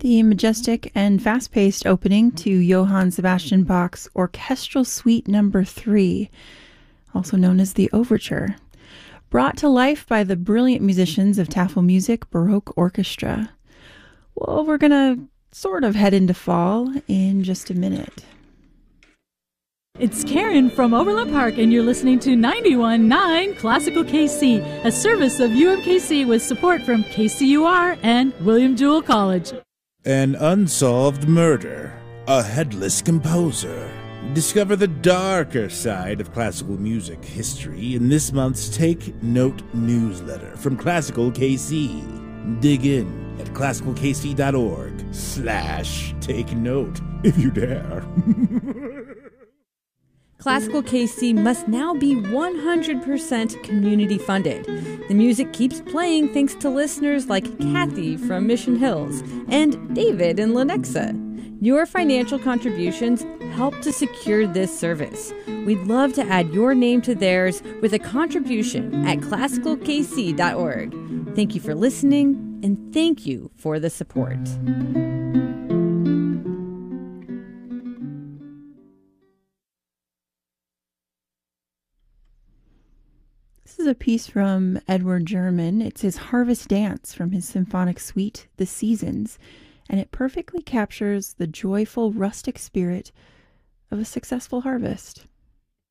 The majestic and fast-paced opening to Johann Sebastian Bach's Orchestral Suite No. 3, also known as the Overture, brought to life by the brilliant musicians of Tafelmusik Baroque Orchestra. Well, we're going to sort of head into fall in just a minute. It's Karen from Overland Park, and you're listening to 91.9 Classical KC, a service of UMKC with support from KCUR and William Jewell College. An unsolved murder, a headless composer. Discover the darker side of classical music history in this month's Take Note newsletter from Classical KC. Dig in at classicalkc.org/take note if you dare. Classical KC must now be 100% community funded. The music keeps playing thanks to listeners like Kathy from Mission Hills and David in Lenexa. Your financial contributions help to secure this service. We'd love to add your name to theirs with a contribution at classicalkc.org. Thank you for listening, and thank you for the support. This is a piece from Edward German. It's his Harvest Dance from his symphonic suite, The Seasons, and it perfectly captures the joyful rustic spirit of a successful harvest.